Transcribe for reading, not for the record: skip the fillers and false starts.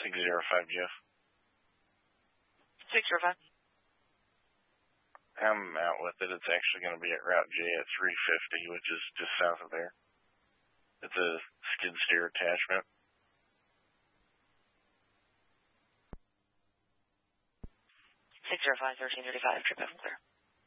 605 Jeff. 605. I'm out with it. It's actually going to be at Route J at 350, which is just south of there. It's a skid steer attachment. 605, 1335, trip F clear.